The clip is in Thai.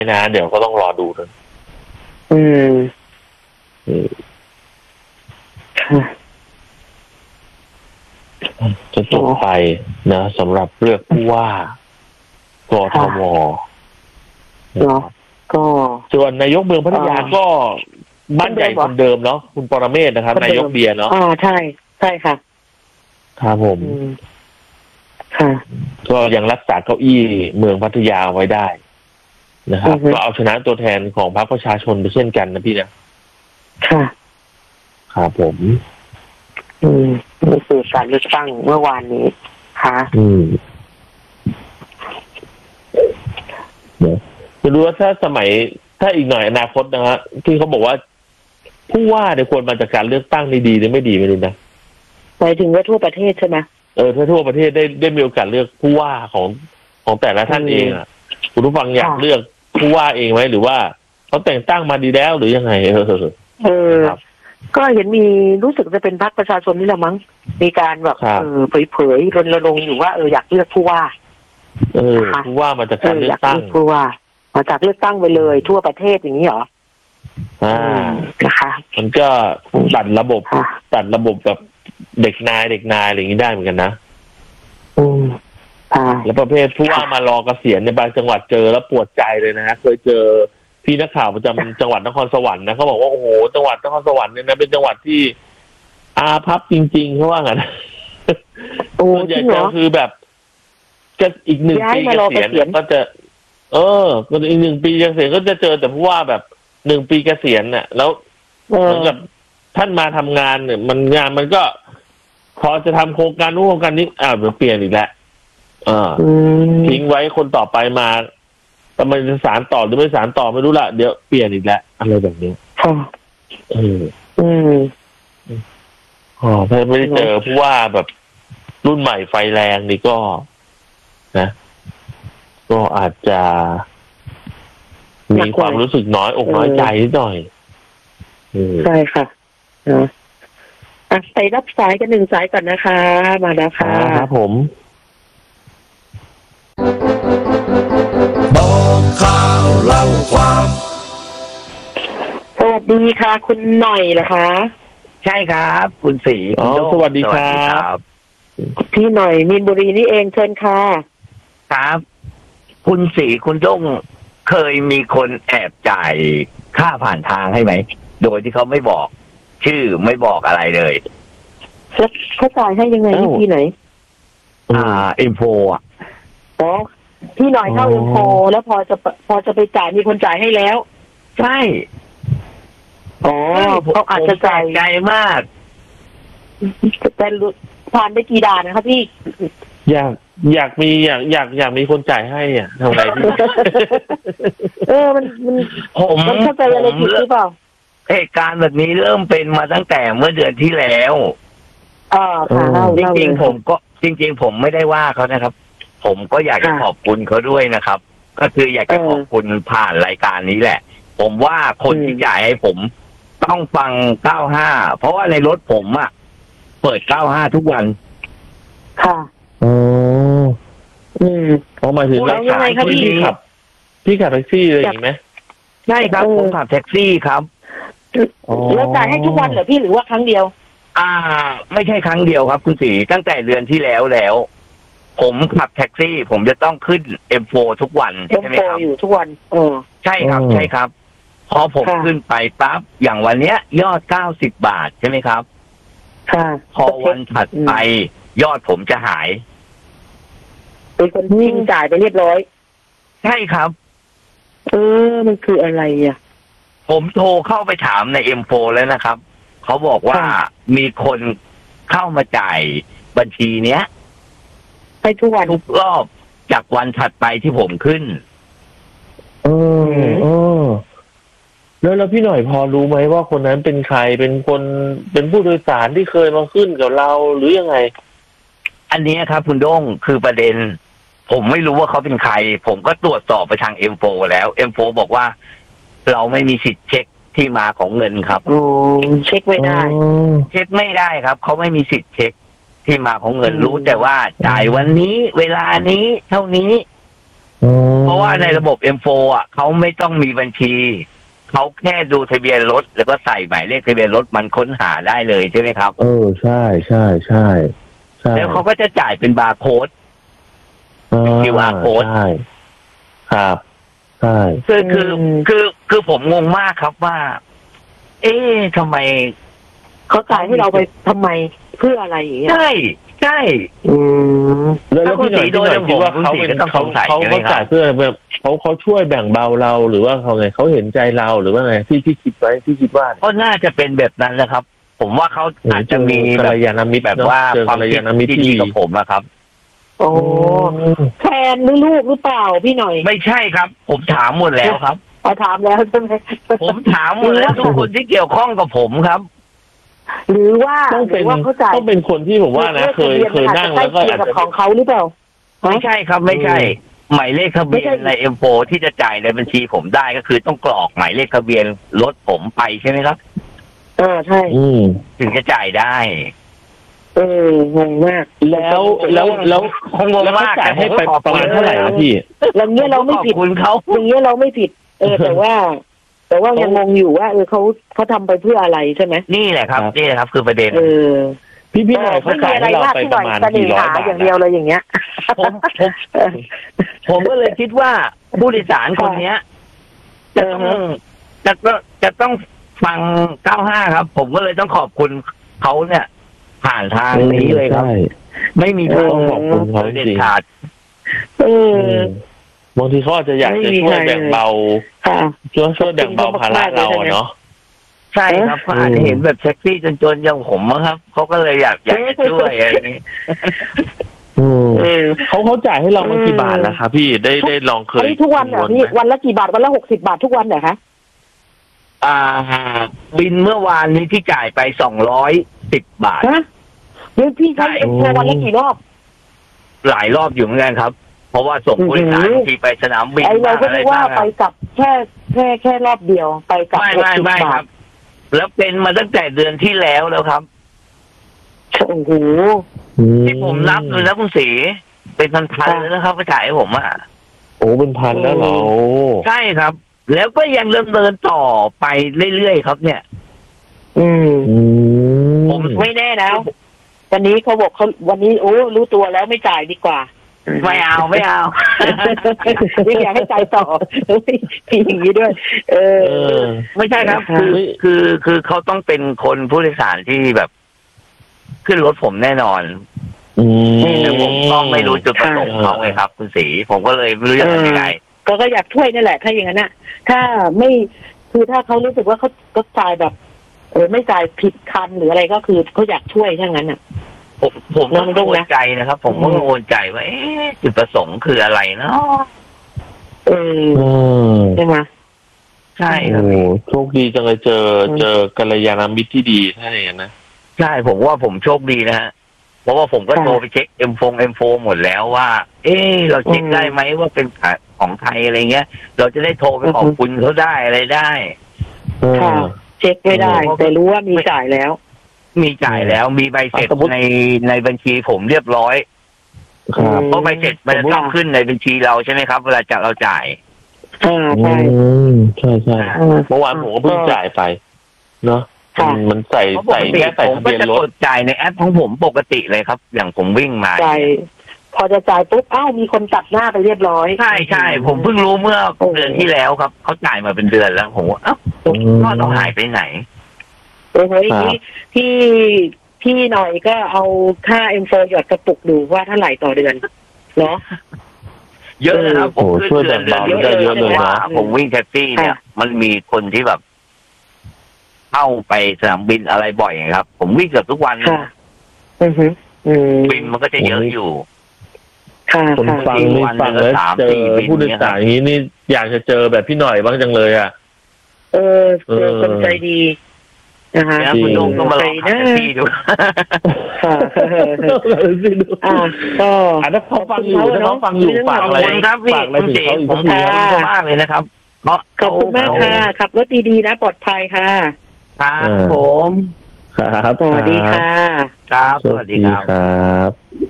นะเดี๋ยวก็ต้องรอดูนะจะจบไปนะสำหรับเลือกผู้ว่ากทมเนาะก็ส่วนนายกเมืองพัทยาก็บ้านใหญ่คนเดิมเนาะคุณปรเมศนะครับนายกเบียร์เนาะใช่ใช่ค่ะครับผมค่ะก็ยังรักษาเก้าอี้เมืองพัทยาไว้ได้นะครับก็เอาชนะตัวแทนของพรรคประชาชนไปเช่นกันนะพี่นะค่ะครับผมนี่คือการเลือกตั้งเมื่อวานนี้ค่ะจะรู้ว่าถ้าอีกหน่อยอนาคตนะฮะที่เขาบอกว่าผู้ว่าเนี่ยควรมาจากการเลือกตั้งดีหรือไม่ดีไม่รู้นะหมายถึงว่าทั่วประเทศใช่ไหมถ้าทั่วประเทศได้มีโอกาสเลือกผู้ว่าของแต่ละท่านเองอ่ะคุณผู้ฟังอยากเลือกผู้ว่าเองไหมหรือว่าเขาแต่งตั้งมาดีแล้วหรือยังไงก็เห็นมีรู้สึกจะเป็นพรรคประชาชนนี่แหละมั้งมีการแบบเผยรณรงค์อยู่ว่าอยากเลือกผู้ว่าผู้ว่ามาจากการเลือกตั้งผู้ว่ามาจากเลือกตั้งไปเลยทั่วประเทศอย่างนี้เหรอนะคะมันก็ตัดระบบแบบเด็กนายอะไรอย่างนี้ได้เหมือนกันนะแล้วประเภทผู้ว่ามารอเกษียณในบางจังหวัดเจอแล้วปวดใจเลยนะฮะเคยเจอพี่นักข่าวประจำจังหวัดนครสวรรค์นะเขาบอกว่าโอ้โหจังหวัดนครสวรรค์เนี่ยนะเป็นจังหวัดที่อาภัพจริงๆเขาว่างั้นส่วนใหญ่จะคือแบบจะอีก1 ปีเกษียณก็จะก็อีก1 ปีเกษียณก็จะเจอแต่ผู้ว่าแบบ1 ปีเกษียณเนี่ยแล้วเหมือนกับท่านมาทำงานเนี่ยงานมันก็พอจะทำโครงการนู้นโครงการนี้เดี๋ยวเปลี่ยนอีกแล้วทิ้งไว้คนต่อไปมาแต่มันจะสารต่อหรือไม่สารต่อไม่รู้ละเดี๋ยวเปลี่ยนอีกแล้วอะไรแบบนี้ถ้าไม่ได้เจอผู้ว่าแบบรุ่นใหม่ไฟแรงนี่ก็นะก็อาจจะมีความรู้สึกน้อยอกน้อยใจนิดหน่อยใช่ค่ะไปรับสายกัน1 สายก่อนนะคะมาแล้วค่ะครับผมบอกข่าวเล่าความสวัสดีค่ะคุณหน่อยเหรอคะใช่ครับคุณศรีสวัสดีครับพี่หน่อยมีนบุรีนี่เองเชิญค่ะครับคุณศรีคุณด้งเคยมีคนแอบจ่ายค่าผ่านทางให้ไหมโดยที่เขาไม่บอกชื่อไม่บอกอะไรเลยเขาจ่ายให้ยังไงที่ไหนอินโฟพี่หน่อยเข้าอินโฟแล้วพอจะไปจ่ายมีคนจ่ายให้แล้วใช่เขาอาจจะจ่ายใจมากแต่ผ่านไปกี่ด่านนะครับพี่อยากมีคนจ่ายให้ทำไงพี่มันเข้าใจอะไรผิดหรือเปล่าเหตุการณ์แบบนี้เริ่มเป็นมาตั้งแต่เมื่อเดือนที่แล้วจริงๆผมไม่ได้ว่าเขานะครับผมก็อยากจะขอบคุณเขาด้วยนะครับก็คืออยากจะขอบคุณผ่านรายการนี้แหละผมว่าคนที่จ่ายให้ผมต้องฟัง95เพราะว่าในรถผมเปิด95ทุกวันค่ะหมายถึงพี่ขับแท็กซี่เลยไหมใช่ครับผมขับแท็กซี่ครับแล้วจ่ายให้ทุกวันเหรอพี่หรือว่าครั้งเดียวไม่ใช่ครั้งเดียวครับคุณศรีตั้งแต่เดือนที่แล้วผมขับแท็กซี่ผมจะต้องขึ้น M4 ทุกวันใช่ไหมครับอยู่ทุกวันใช่ครับพอผมขึ้นไปปั๊บอย่างวันเนี้ยยอด90 บาทใช่ไหมครับพอวันถัดไปยอดผมจะหายเป็นคนทิ้งจ่ายไปเรียบร้อยใช่ครับมันคืออะไรผมโทรเข้าไปถามใน M4 แล้วนะครับเขาบอกว่ามีคนเข้ามาจ่ายบัญชีเนี้ยไปทุกวันทุกรอบจากวันถัดไปที่ผมขึ้นแล้วพี่หน่อยพอรู้ไหมว่าคนนั้นเป็นใครเป็นผู้โดยสารที่เคยมาขึ้นกับเราหรือยังไงอันนี้ครับคุณด้งคือประเด็นผมไม่รู้ว่าเขาเป็นใครผมก็ตรวจสอบไปทาง M4 แล้ว M4 บอกว่าเราไม่มีสิทธิ์เช็คที่มาของเงินครับเช็คไม่ได้ครับเขาไม่มีสิทธิ์เช็คที่มาของเงินรู้แต่ว่าจ่ายวันนี้เวลานี้เท่านี้เพราะว่าในระบบ M4 อ่ะเขาไม่ต้องมีบัญชีเขาแค่ดูทะเบียนรถแล้วก็ใส่หมายเลขทะเบียนรถมันค้นหาได้เลยใช่ไหมครับใช่ใช่ใช่ใช่แล้วเขาก็จะจ่ายเป็นบาร์โค้ดQR code ใช่ครับใช่คือผมงงมากครับว่า ทำไมเขาจ่ายให้เราไปทำไมเพื่ออะไรอย่างเงี้ยใช่ใช่แล้วพี่หน่อยคิดว่าเขาจ่ายเพื่อแบบเขาช่วยแบ่งเบาเราหรือว่าเขาไงเขาเห็นใจเราหรือว่าไงที่คิดไว้ที่คิดว่าก็น่าจะเป็นแบบนั้นนะครับผมว่าเขาอาจจะมีกัลยาณมิตรแบบว่าความคิดที่ดีกับผมอะครับโอ้แฟนหรือลูกหรือเปล่าพี่หน่อยไม่ใช่ครับผมถามหมดแล้วครับถามแล้วใช่ไหมผมถามหมดแล้วทุกคนที่เกี่ยวข้องกับผมครับหรือว่าต้องเป็นคนที่ผมว่านะเคยนั่งแล้วก็อาจจะของเขาหรือเปล่าไม่ใช่ครับไม่ใช่หมายเลขทะเบียนใน M4 ที่จะจ่ายในบัญชีผมได้ก็คือต้องกรอกหมายเลขทะเบียนรถผมไปใช่ไหมครับใช่ถึงจะจ่ายได้งงมากแล้วงงมากจ่ายให้ไปประมาณเท่าไหร่ครับพี่อย่างเงี้ยเราไม่ผิดเขาอย่างเงี้ยเราไม่ผิดแต่ว่ายังงงอยู่ว่าเขาทำไปเพื่ออะไรใช่ไหมนี่แหละครับนี่แหละครับคือประเด็นพี่หน่อยเขาจ่ายให้เราไปประมาณกี่ร้อยบาทอย่างเดียวเลยอย่างเงี้ยผมก็เลยคิดว่าผู้โดยสารคนเนี้ยจะต้องฟัง95ครับผมก็เลยต้องขอบคุณเขาเนี่ยผ่านทางนี้เลยครับไม่มีทางขอบคุณเขาเด็ดขาดบางทีเขาอาจจะอยากจะช่วยแบ่งเบาช่วยแบ่งเบาภาระเราเนาะใช่ครับเขาอาจจะเห็นแบบแท็กซี่จนอย่างผมครับเขาก็เลยอยากช่วยอะไรนี้เขาจ่ายให้เรามากี่บาทแล้วครับพี่ได้ลองเคยทุกวันเหรอพี่วันละกี่บาทวันละ60 บาททุกวันเหรอคะบินเมื่อวานนี้ที่จ่ายไป210 บาทเดี๋ยวพี่ใช้วันละกี่รอบหลายรอบอยู่เหมือนกันครับเพราะว่าส่งผู้โดยสารที่ไปสนามบินเราก็คิดว่าไปกับแค่รอบเดียวไปกับไม่ครับแล้วเป็นมาตั้งแต่เดือนที่แล้วครับโอ้โหที่ผมนับเลยนะคุณศรีเป็นพันๆแล้วนะครับไปจ่ายให้ผมเป็นพันแล้วเหรอใช่ครับแล้วก็ยังเดินต่อไปเรื่อยๆครับเนี่ยผมไม่แน่นะวันนี้เขาบอกวันนี้รู้ตัวแล้วไม่จ่ายดีกว่าไม่เอาไม่อยากให้จ่ายต่อทีอย่างนี้ด้วยไม่ใช่ครับคือเขาต้องเป็นคนผู้โดยสารที่แบบขึ้นรถผมแน่นอนแต่ผมก็ไม่รู้จุดประสงค์เขาไงครับคุณศรีผมก็เลยไม่รู้จะทำยังไงก็อยากช่วยนั่นแหละถ้าอย่างนั้นถ้าไม่คือถ้าเขารู้สึกว่าเขาจ่ายแบบไม่จ่ายผิดคันหรืออะไรก็คือเขาอยากช่วยถ้างั้นผมก็กังวลใจนะครับผมก็กังวลใจว่าจุดประสงค์คืออะไรเนาะใช่ไหมใช่ครับโชคดีจังเลยเจอกัลยาณมิตรที่ดีถ้าอย่างนั้นนะใช่ผมว่าผมโชคดีนะฮะเพราะว่าผมก็โทรไปเช็ค M4 หมดแล้วว่าเราเช็คได้ไหมว่าเป็นของใครอะไรเงี้ยเราจะได้โทรไปขอบคุณเขาได้อะไรได้ค่ะเช็คไม่ได้แต่รู้ว่ามีจ่ายแล้วมีใบเสร็จในบัญชีผมเรียบร้อยเพราะใบเสร็จมันจะต้องขึ้นในบัญชีเราใช่ไหมครับเวลาเราจ่ายใช่ใช่เมื่อวานผมก็เพิ่งจ่ายไปเนาะมันใส่แค่ใส่ทะเบียนรถจ่ายในแอปของผมปกติเลยครับอย่างผมวิ่งมาพอจะจ่ายปุ๊บมีคนตัดหน้าไปเรียบร้อยใช่ผมเพิ่งรู้เมื่อเดือนที่แล้วครับเขาจ่ายมาเป็นเดือนแล้วผมว่าก็ต้องหายไปไหนพี่หน่อยก็เอาค่า M4 หยอดกระปุกดูว่าเท่าไหร่ต่อเดือนเนาะเยอะนะครับผมช่วยเดือนเยอะเลยนะผมวิ่งแท็กซี่เนี่ยมันมีคนที่แบบเข้าไปสนามบินอะไรบ่อยครับผมวิ่งเกือบทุกวันบินมันก็จะเยอะอยู่คนฟังแล้วเจอผู้โดยสารอย่างนี้นี่อยากจะเจอแบบพี่หน่อยบ้างจังเลยเจอคนใจดีนะคะคุณลุงก็มาลองขับแท็กซี่ดูก็ถ้าเขาฟังอยู่ฝากอะไรครับพี่คุณเจ๋งผมขอบคุณมากเลยนะครับขอบคุณมากค่ะขับรถดีๆนะปลอดภัยค่ะครับผมครับสวัสดีค่ะครับสวัสดีครับ